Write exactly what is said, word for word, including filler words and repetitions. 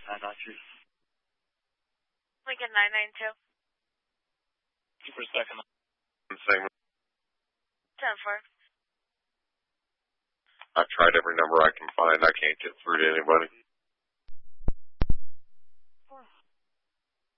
nine nine two. Lincoln nine nine two. Super second. Segment. ten four. I've tried every number I can find. I can't get through to anybody.